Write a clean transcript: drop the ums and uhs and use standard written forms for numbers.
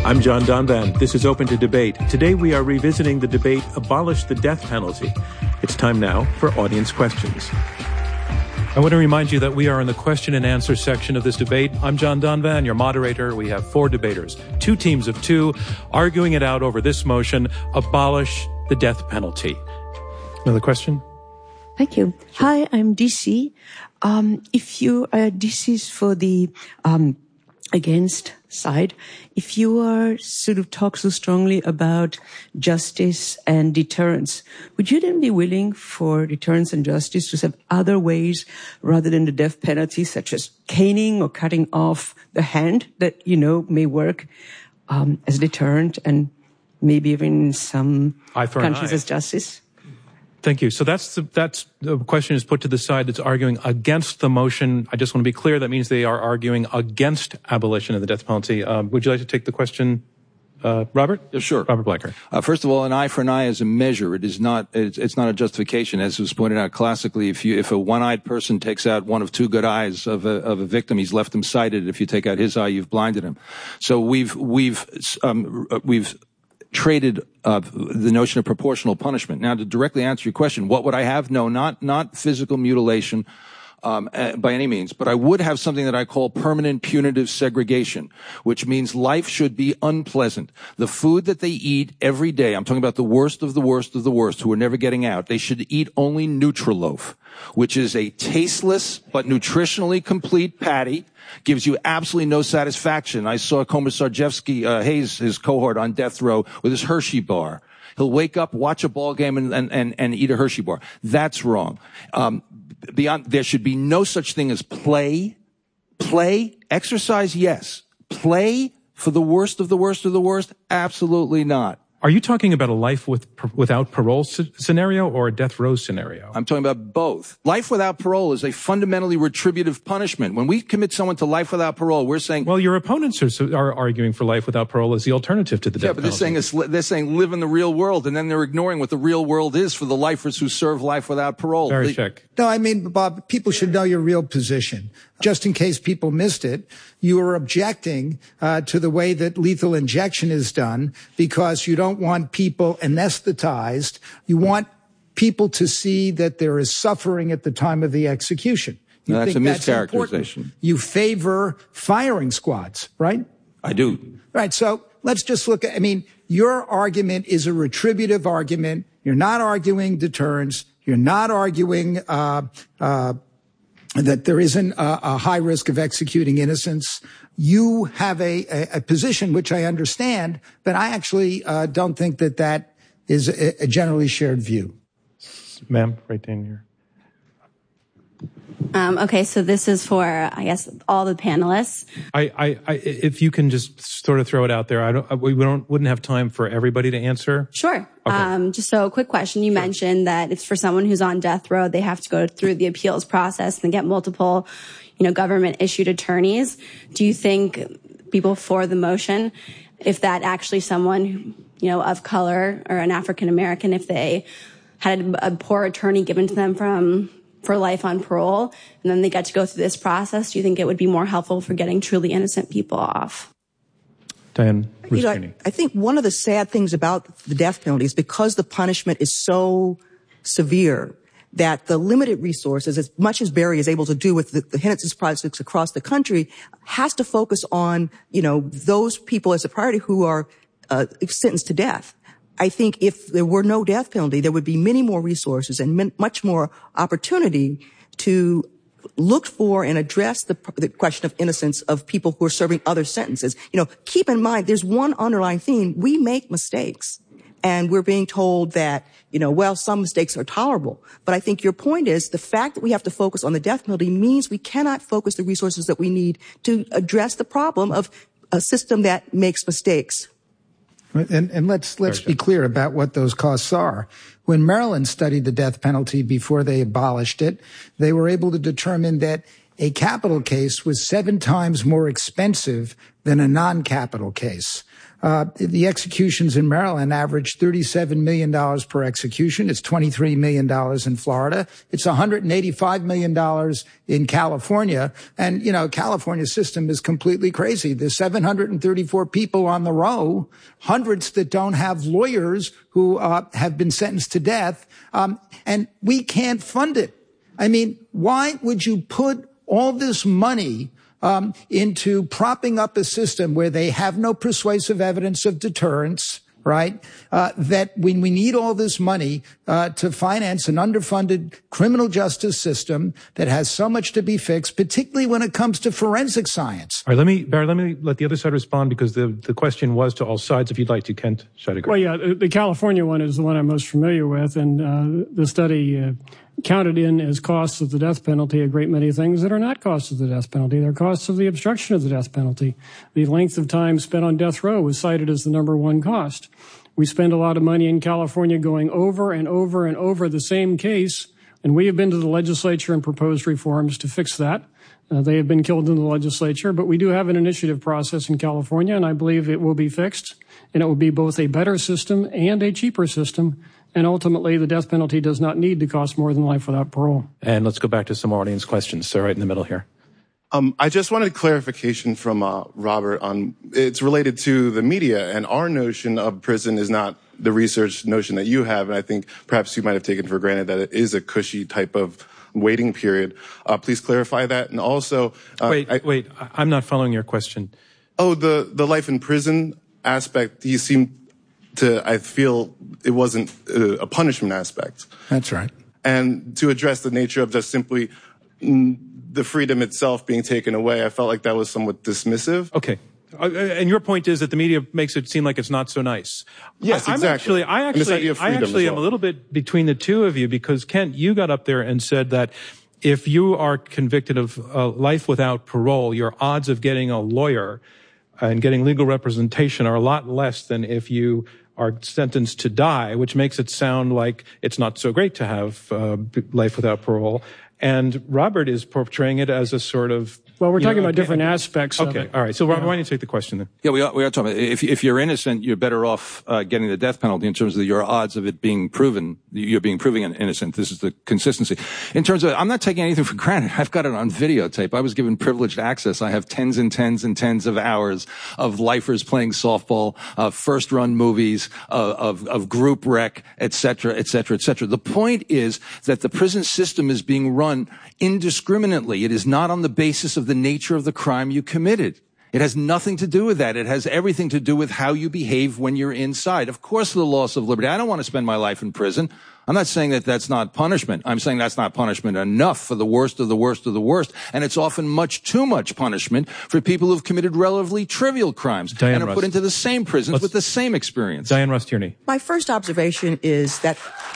I'm John Donvan. This is Open to Debate. Today we are revisiting the debate, Abolish the Death Penalty. It's time now for audience questions. I want to remind you that we are in the question and answer section of this debate. I'm John Donvan, your moderator. We have 4 debaters, 2 teams of 2, arguing it out over this motion, Abolish the Death Penalty. Another question? Thank you. Sure. Hi, I'm DC. If you are DC's for the against side, if you are sort of talk so strongly about justice and deterrence, would you then be willing for deterrence and justice to have other ways rather than the death penalty, such as caning or cutting off the hand that, may work as deterrent and maybe even in some countries as justice? Thank you. So that's the question is put to the side that's arguing against the motion. I just want to be clear. That means they are arguing against abolition of the death penalty. Would you like to take the question, Robert? Yeah, sure. Robert Blacker. First of all, an eye for an eye is a measure. It's not a justification. As was pointed out classically, if a one-eyed person takes out one of 2 good eyes of a victim, he's left him sighted. If you take out his eye, you've blinded him. So we've traded the notion of proportional punishment. Now, to directly answer your question, what would I have? No, not physical mutilation by any means, but I would have something that I call permanent punitive segregation, which means life should be unpleasant. The food that they eat every day, I'm talking about the worst of the worst of the worst who are never getting out, they should eat only Nutriloaf, which is a tasteless but nutritionally complete patty. Gives you absolutely no satisfaction. I saw Komisarjevsky, Hayes, his cohort on death row with his Hershey bar. He'll wake up, watch a ball game, and eat a Hershey bar. That's wrong. There should be no such thing as play. Play, exercise, yes. Play for the worst of the worst of the worst? Absolutely not. Are you talking about a life without parole scenario or a death row scenario? I'm talking about both. Life without parole is a fundamentally retributive punishment. When we commit someone to life without parole, we're saying... Well, your opponents are arguing for life without parole as the alternative to the death penalty. Yeah, but they're saying live in the real world, and then they're ignoring what the real world is for the lifers who serve life without parole. No, I mean, Bob, people should know your real position. Just in case people missed it, you are objecting to the way that lethal injection is done because you don't want people anesthetized. You want people to see that there is suffering at the time of the execution. No, that's a mischaracterization. You favor firing squads, right? I do. Right. So let's just look at, your argument is a retributive argument. You're not arguing deterrence. You're not arguing that there isn't a high risk of executing innocents. You have a position which I understand, but I actually don't think that is a generally shared view. Ma'am, right down here. Okay, so this is for, I guess, all the panelists. If you can just sort of throw it out there, we wouldn't have time for everybody to answer. Sure. Okay. Just so a quick question. You mentioned that it's for someone who's on death row, they have to go through the appeals process and get multiple, government issued attorneys. Do you think people for the motion, if that actually someone, of color or an African American, if they had a poor attorney given to them for life on parole, and then they got to go through this process, do you think it would be more helpful for getting truly innocent people off? Diane, I think one of the sad things about the death penalty is because the punishment is so severe that the limited resources, as much as Barry is able to do with the Innocence Projects across the country, has to focus on, those people as a priority who are sentenced to death. I think if there were no death penalty, there would be many more resources and much more opportunity to look for and address the question of innocence of people who are serving other sentences. Keep in mind, there's one underlying theme. We make mistakes. And we're being told that, some mistakes are tolerable. But I think your point is the fact that we have to focus on the death penalty means we cannot focus the resources that we need to address the problem of a system that makes mistakes. And let's be clear about what those costs are. When Maryland studied the death penalty before they abolished it, they were able to determine that a capital case was 7 times more expensive than a non-capital case. The executions in Maryland average $37 million per execution. It's $23 million in Florida. It's $185 million in California. And, California's system is completely crazy. There's 734 people on the row, hundreds that don't have lawyers who have been sentenced to death. And we can't fund it. I mean, why would you put all this money into propping up a system where they have no persuasive evidence of deterrence, right? That when we need all this money to finance an underfunded criminal justice system that has so much to be fixed, particularly when it comes to forensic science. All right, Barry, let me let the other side respond, because the question was to all sides. If you'd like to, Kent Scheidegger. Well, yeah, the California one is the one I'm most familiar with, and the study counted in as costs of the death penalty a great many things that are not costs of the death penalty. They're costs of the obstruction of the death penalty. The length of time spent on death row was cited as the number one cost. We spend a lot of money in California going over and over and over the same case, and we have been to the legislature and proposed reforms to fix that. They have been killed in the legislature, but we do have an initiative process in California, and I believe it will be fixed, and it will be both a better system and a cheaper system. And ultimately, the death penalty does not need to cost more than life without parole. And let's go back to some audience questions. So right in the middle here. I just wanted clarification from Robert on, it's related to the media, and our notion of prison is not the research notion that you have, and I think perhaps you might have taken for granted that it is a cushy type of waiting period. Please clarify that. And also... Wait, I'm not following your question. Oh, the life in prison aspect, you seem to, I feel it wasn't a punishment aspect. That's right. And to address the nature of just simply the freedom itself being taken away, I felt like that was somewhat dismissive. Okay. And your point is that the media makes it seem like it's not so nice. Yes, exactly. I actually am a little bit between the two of you, because Kent, you got up there and said that if you are convicted of life without parole, your odds of getting a lawyer and getting legal representation are a lot less than if you are sentenced to die, which makes it sound like it's not so great to have life without parole. And Robert is portraying it as a sort of... Well, we're talking about different aspects of it. Okay, all right. So, Robert, why don't you take the question then? Yeah, we are talking about, if you're innocent, you're better off getting the death penalty in terms of your odds of it being proven, you're being proven innocent. This is the consistency. In terms of, I'm not taking anything for granted. I've got it on videotape. I was given privileged access. I have tens and tens and tens of hours of lifers playing softball, first-run movies, of group rec, et cetera, et cetera, et cetera. The point is that the prison system is being run indiscriminately. It is not on the basis of the nature of the crime you committed. It has nothing to do with that. It has everything to do with how you behave when you're inside. Of course, the loss of liberty. I don't want to spend my life in prison. I'm not saying that that's not punishment. I'm saying that's not punishment enough for the worst of the worst of the worst. And it's often much too much punishment for people who've committed relatively trivial crimes and are put into the same prisons with the same experience. Dianne Rust Tierney. My first observation is that